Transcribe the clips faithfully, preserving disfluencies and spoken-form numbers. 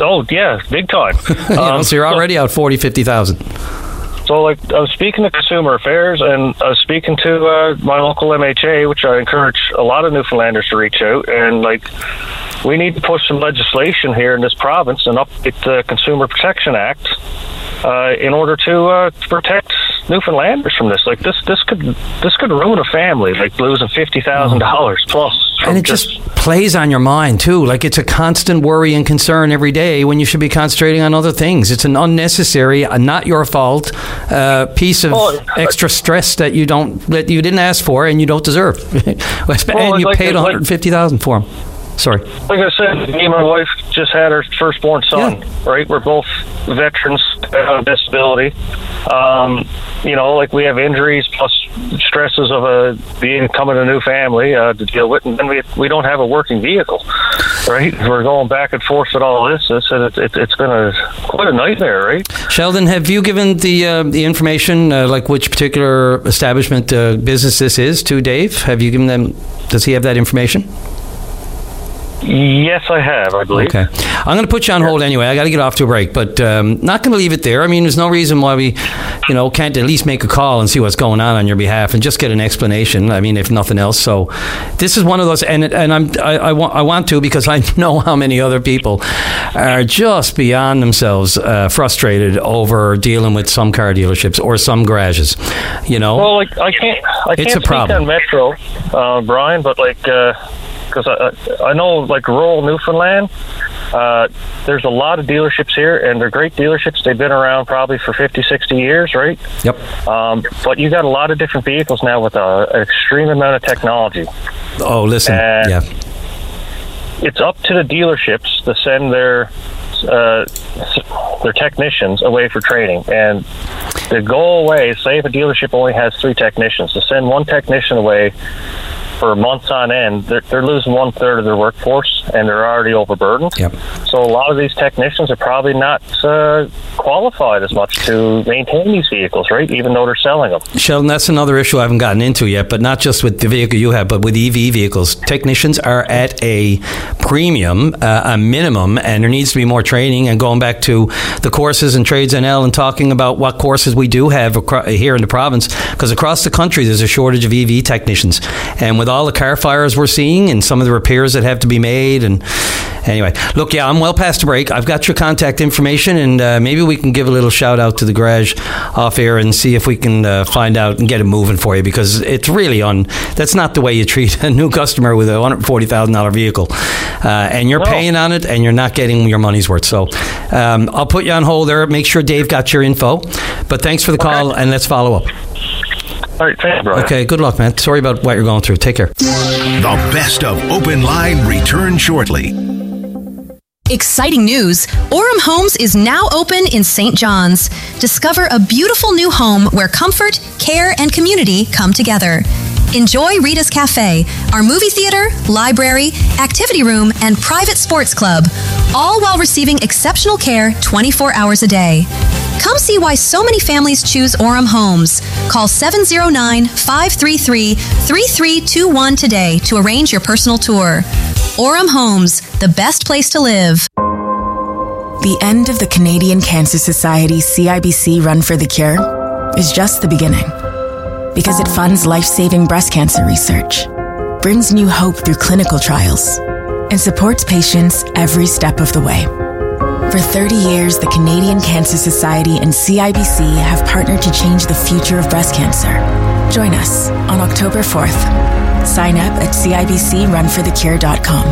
Oh, yeah, big time. you know, um, so you're already out forty, fifty thousand. So, like, I was speaking to Consumer Affairs, and I was speaking to uh, my local M H A, which I encourage a lot of Newfoundlanders to reach out. And, like, we need to push some legislation here in this province and update the Consumer Protection Act uh, in order to uh, protect Newfoundlanders from this. Like, this this could this could ruin a family, like losing fifty thousand dollars plus. And it just, just plays on your mind, too. Like, it's a constant worry and concern every day when you should be concentrating on other things. It's an unnecessary, uh, not your fault, uh, piece of well, extra stress that you don't that you didn't ask for and you don't deserve. and well, you like, paid one hundred fifty thousand dollars for them. Sorry. Like I said, me and my wife just had our firstborn son, yeah. right? We're both veterans uh, disability. Um, you know, like we have injuries plus stresses of a being coming a new family uh, to deal with, and then we we don't have a working vehicle, right? We're going back and forth with all this. It's it, it, it's been a quite a nightmare, right? Sheldon, have you given the uh, the information, uh, like which particular establishment uh, business this is, to Dave? Have you given them? Does he have that information? Yes, I have, I believe. Okay. I'm going to put you on hold anyway. I got to get off to a break, but um, not going to leave it there. I mean, there's no reason why we, you know, can't at least make a call and see what's going on on your behalf and just get an explanation. I mean, if nothing else. So this is one of those, and and I'm I, I want I want to because I know how many other people are just beyond themselves uh, frustrated over dealing with some car dealerships or some garages. You know. Well, like I can't I it's can't a problem. speak on Metro, uh, Brian, but like. Uh, Because I, I know, like, rural Newfoundland, uh, there's a lot of dealerships here, and they're great dealerships. They've been around probably for fifty, sixty years, right? Yep. Um, but you got a lot of different vehicles now with a, an extreme amount of technology. Oh, listen, and yeah. It's up to the dealerships to send their uh, their technicians away for training. And to go away, say if a dealership only has three technicians, to send one technician away for months on end, they're, they're losing one third of their workforce, and they're already overburdened. Yep. So a lot of these technicians are probably not uh, qualified as much to maintain these vehicles, right? Even though they're selling them. Sheldon, that's another issue I haven't gotten into yet, but not just with the vehicle you have, but with E V vehicles. Technicians are at a premium, uh, a minimum, and there needs to be more training. And going back to the courses and Trades N L and talking about what courses we do have acro- here in the province, because across the country there's a shortage of E V technicians. And with all the car fires we're seeing and some of the repairs that have to be made, and anyway, look, yeah, I'm well past the break. I've got your contact information, and uh, maybe we can give a little shout out to the garage off air and see if we can uh, find out and get it moving for you, because it's really on. That's not the way you treat a new customer with a one hundred forty thousand dollars vehicle, uh, and you're no. paying on it, and you're not getting your money's worth. So um, I'll put you on hold there. Make sure Dave got your info, but thanks for the call, okay. And let's follow up. All right, thanks, Brian. Okay, good luck, man. Sorry about what you're going through. Take care. The best of Open Line return shortly. Exciting news! Orem Homes is now open in Saint John's. Discover a beautiful new home where comfort, care, and community come together. Enjoy Rita's Cafe, our movie theater, library, activity room, and private sports club, all while receiving exceptional care twenty-four hours a day. Come see why so many families choose Orem Homes. Call seven oh nine, five three three, three three two one today to arrange your personal tour. Orem Homes, the best place to live. The end of the Canadian Cancer Society C I B C Run for the Cure is just the beginning. Because it funds life-saving breast cancer research, brings new hope through clinical trials, and supports patients every step of the way. For thirty years, the Canadian Cancer Society and C I B C have partnered to change the future of breast cancer. Join us on October fourth. Sign up at C I B C run for the cure dot com.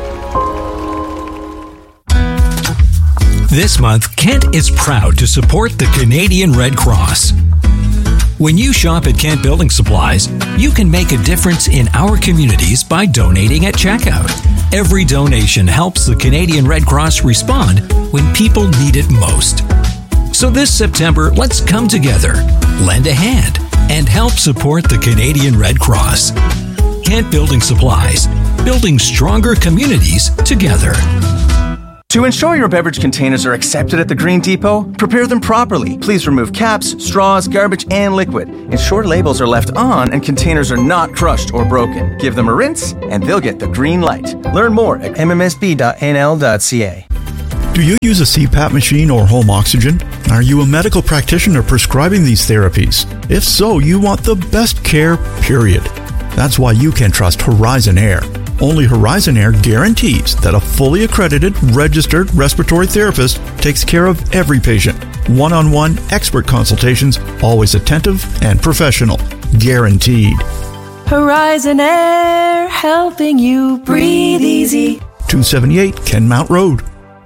This month, Kent is proud to support the Canadian Red Cross. When you shop at Kent Building Supplies, you can make a difference in our communities by donating at checkout. Every donation helps the Canadian Red Cross respond when people need it most. So this September, let's come together, lend a hand, and help support the Canadian Red Cross. Kent Building Supplies, building stronger communities together. To ensure your beverage containers are accepted at the Green Depot, prepare them properly. Please remove caps, straws, garbage, and liquid. Ensure labels are left on and containers are not crushed or broken. Give them a rinse, and they'll get the green light. Learn more at m m s b dot n l dot c a. Do you use a C PAP machine or home oxygen? Are you a medical practitioner prescribing these therapies? If so, you want the best care, period. That's why you can trust Horizon Air. Only Horizon Air guarantees that a fully accredited, registered respiratory therapist takes care of every patient. One-on-one expert consultations, always attentive and professional. Guaranteed. Horizon Air, helping you breathe easy. two seventy-eight Kenmount Road.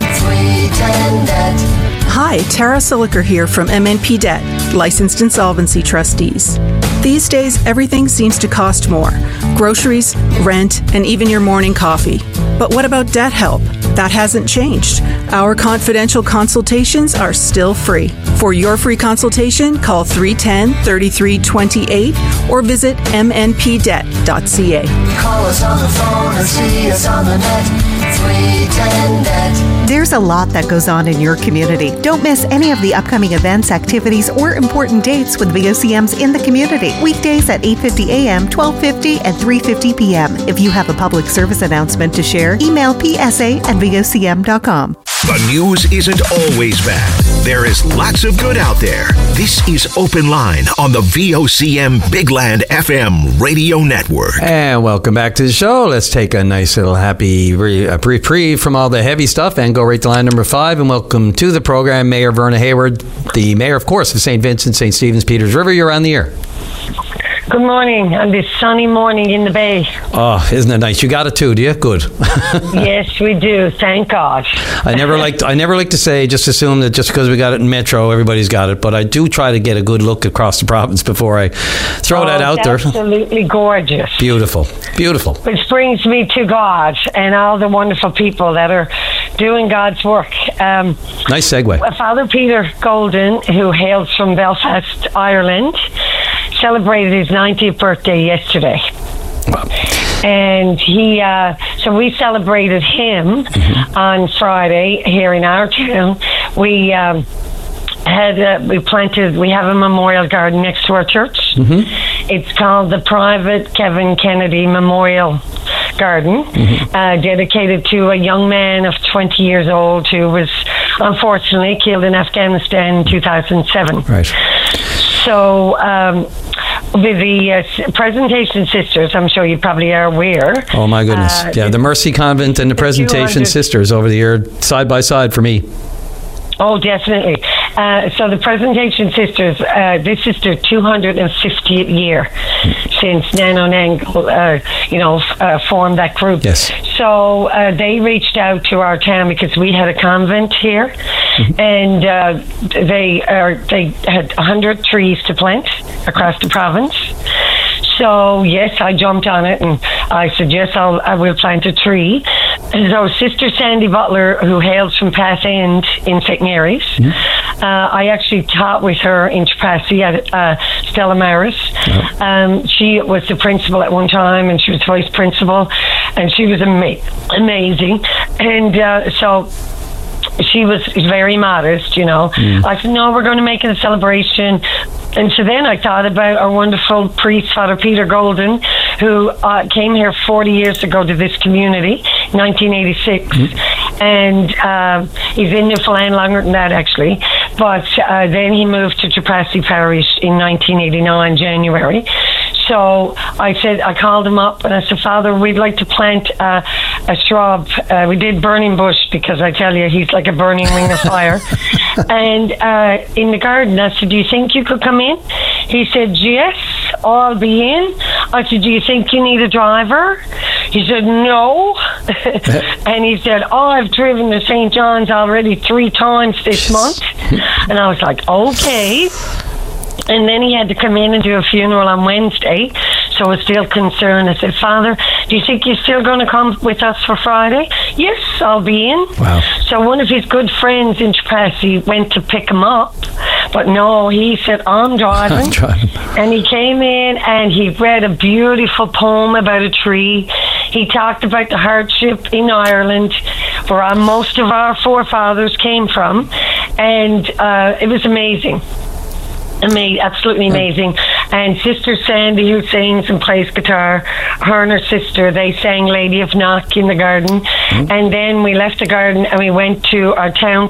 Hi, Tara Siliker here from M N P Debt, Licensed Insolvency Trustees. These days, everything seems to cost more. Groceries, rent, and even your morning coffee. But what about debt help? That hasn't changed. Our confidential consultations are still free. For your free consultation, call three one zero, three three two eight or visit m n p debt dot c a. Call us on the phone or see us on the net. three ten debt. There's a lot that goes on in your community. Don't miss any of the upcoming events, activities, or important dates with V O C Ms in the community. Weekdays at eight fifty a.m., twelve fifty, and three fifty p.m. If you have a public service announcement to share, email p s a at v o c m dot com. The news isn't always bad. There is lots of good out there. This is Open Line on the V O C M Bigland F M radio network. And welcome back to the show. Let's take a nice little happy re- uh, reprieve from all the heavy stuff and go right to line number five. And welcome to the program, Mayor Verna Hayward, the mayor, of course, of Saint Vincent, Saint Stephen's, Peters River. You're on the air. Good morning on this sunny morning in the Bay. Oh, isn't it nice? You got it too, do you? Good. Yes, we do. Thank God. I never like I never like to say, just assume that just because we got it in Metro, everybody's got it. But I do try to get a good look across the province before I throw oh, that out there. Absolutely gorgeous. Beautiful. Beautiful. Which brings me to God and all the wonderful people that are doing God's work. Um, nice segue. Father Peter Golden, who hails from Belfast, Ireland, celebrated his ninetieth birthday yesterday. Wow. And he, uh, so we celebrated him mm-hmm. on Friday here in our town. We um, had, uh, we planted, we have a memorial garden next to our church. Mm-hmm. It's called the Private Kevin Kennedy Memorial Garden, mm-hmm. uh, dedicated to a young man of twenty years old who was unfortunately killed in Afghanistan in two thousand seven. Right. So, um, with the uh, Presentation Sisters, I'm sure you probably are aware. Oh, my goodness. Uh, yeah, the Mercy Convent and the, the Presentation Sisters over the year, side by side for me. Oh, definitely. Uh, so the Presentation Sisters, uh, this is their two hundred fiftieth year since Nano Nangle, uh, you know, f- uh, formed that group. Yes. So uh, they reached out to our town because we had a convent here, mm-hmm. and uh, they are they had one hundred trees to plant across the province. So yes, I jumped on it and I said yes, I'll I will plant a tree. And so Sister Sandy Butler, who hails from Pass End in Saint Mary's, mm-hmm. uh, I actually taught with her in Trapassi at uh, Stella Maris. Oh. Um, she was the principal at one time, and she was vice principal, and she was ama- amazing. And uh, so she was very modest, you know. Mm. I said, no, we're going to make it a celebration. And so then I thought about our wonderful priest, Father Peter Golden, who uh, came here forty years ago to this community, nineteen eighty-six. Mm-hmm. And uh, he's in Newfoundland longer than that, actually. But uh, then he moved to Trapassi Parish in nineteen eighty-nine, January. So I said, I called him up and I said, Father, we'd like to plant uh, a shrub. Uh, we did burning bush because I tell you, he's like a burning ring of fire. And uh, in the garden, I said, do you think you could come in? He said, yes, I'll be in. I said, do you think you need a driver? He said, no. And he said, oh, I've driven to Saint John's already three times this month. And I was like, okay. And then he had to come in and do a funeral on Wednesday. So I was still concerned. I said, Father, do you think you're still going to come with us for Friday? Yes, I'll be in. Wow. So one of his good friends in Trapassi went to pick him up. But no, he said, I'm driving. I'm driving. And he came in and he read a beautiful poem about a tree. He talked about the hardship in Ireland, where our, most of our forefathers came from. And uh, it was amazing. Ama- absolutely amazing. And Sister Sandy, who sings and plays guitar, her and her sister, they sang Lady of Knock in the garden. Mm. And then we left the garden and we went to our town